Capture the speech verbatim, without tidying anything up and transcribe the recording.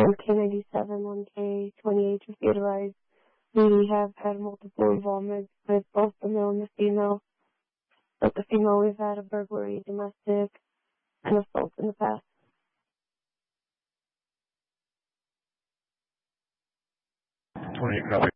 one K ninety-seven, one K twenty-eight was utilized. We have had multiple involvements with both the male and the female. But the female, we've had a burglary, domestic, and assault in the past. twenty-eight copy.